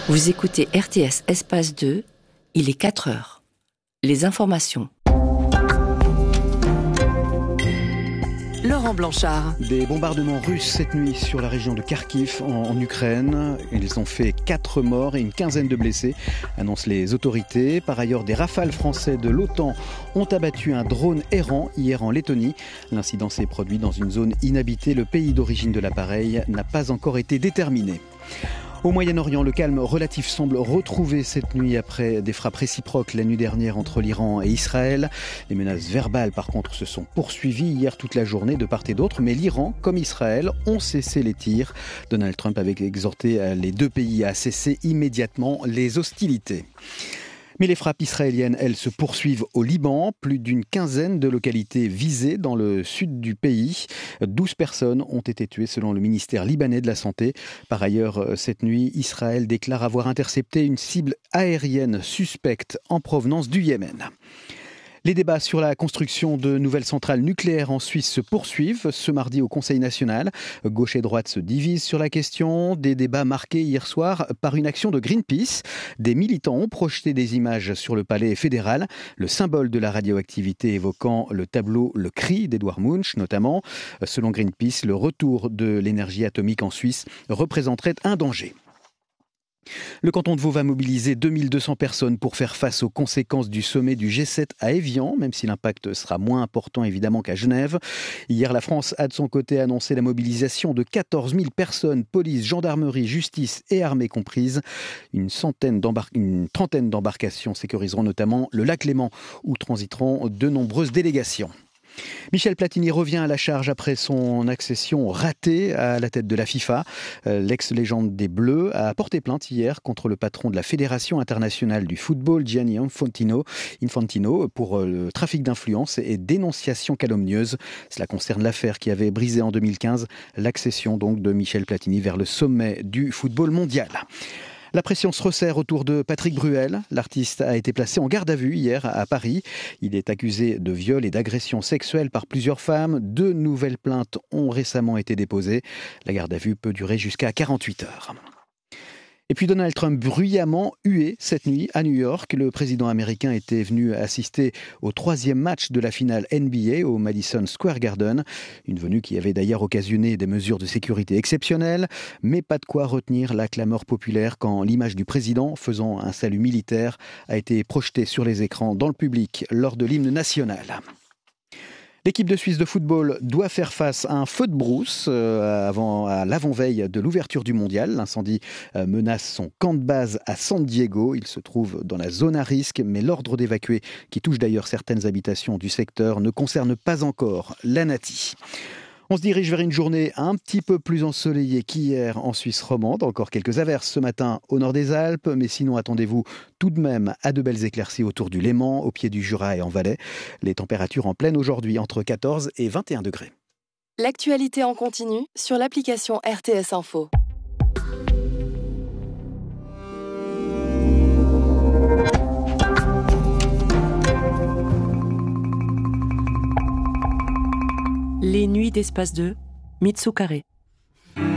Vous écoutez RTS Espace 2, il est 4 heures. Les informations. Laurent Blanchard. Des bombardements russes cette nuit sur la région de Kharkiv en Ukraine. Ils ont fait 4 morts et une quinzaine de blessés, annoncent les autorités. Par ailleurs, des rafales français de l'OTAN ont abattu un drone errant hier en Lettonie. L'incident s'est produit dans une zone inhabitée. Le pays d'origine de l'appareil n'a pas encore été déterminé. Au Moyen-Orient, le calme relatif semble retrouvé cette nuit après des frappes réciproques la nuit dernière entre l'Iran et Israël. Les menaces verbales, par contre, se sont poursuivies hier toute la journée de part et d'autre. Mais l'Iran, comme Israël, ont cessé les tirs. Donald Trump avait exhorté les deux pays à cesser immédiatement les hostilités. Mais les frappes israéliennes, elles, se poursuivent au Liban. Plus d'une quinzaine de localités visées dans le sud du pays. 12 personnes ont été tuées selon le ministère libanais de la Santé. Par ailleurs, cette nuit, Israël déclare avoir intercepté une cible aérienne suspecte en provenance du Yémen. Les débats sur la construction de nouvelles centrales nucléaires en Suisse se poursuivent ce mardi au Conseil national. Gauche et droite se divisent sur la question. Des débats marqués hier soir par une action de Greenpeace. Des militants ont projeté des images sur le palais fédéral, le symbole de la radioactivité évoquant le tableau Le Cri d'Edouard Munch notamment. Selon Greenpeace, le retour de l'énergie atomique en Suisse représenterait un danger. Le canton de Vaud va mobiliser 2200 personnes pour faire face aux conséquences du sommet du G7 à Évian, même si l'impact sera moins important évidemment qu'à Genève. Hier, la France a de son côté annoncé la mobilisation de 14 000 personnes, police, gendarmerie, justice et armée comprises. Une trentaine d'embarcations sécuriseront notamment le lac Léman, où transiteront de nombreuses délégations. Michel Platini revient à la charge après son accession ratée à la tête de la FIFA. L'ex-légende des Bleus a porté plainte hier contre le patron de la Fédération internationale du football, Gianni Infantino, pour le trafic d'influence et dénonciation calomnieuse. Cela concerne l'affaire qui avait brisé en 2015 l'accession donc de Michel Platini vers le sommet du football mondial. La pression se resserre autour de Patrick Bruel. L'artiste a été placé en garde à vue hier à Paris. Il est accusé de viol et d'agression sexuelle par plusieurs femmes. 2 nouvelles plaintes ont récemment été déposées. La garde à vue peut durer jusqu'à 48 heures. Et puis Donald Trump bruyamment hué cette nuit à New York. Le président américain était venu assister au 3e match de la finale NBA au Madison Square Garden. Une venue qui avait d'ailleurs occasionné des mesures de sécurité exceptionnelles. Mais pas de quoi retenir la clameur populaire quand l'image du président faisant un salut militaire a été projetée sur les écrans dans le public lors de l'hymne national. L'équipe de Suisse de football doit faire face à un feu de brousse à l'avant-veille de l'ouverture du mondial. L'incendie menace son camp de base à San Diego. Il se trouve dans la zone à risque, mais l'ordre d'évacuer, qui touche d'ailleurs certaines habitations du secteur, ne concerne pas encore l'ANATI. On se dirige vers une journée un petit peu plus ensoleillée qu'hier en Suisse romande. Encore quelques averses ce matin au nord des Alpes, mais sinon attendez-vous tout de même à de belles éclaircies autour du Léman, au pied du Jura et en Valais. Les températures en pleine aujourd'hui entre 14 et 21 degrés. L'actualité en continu sur l'application RTS Info. Les nuits d'Espace 2, Mitsu Carré.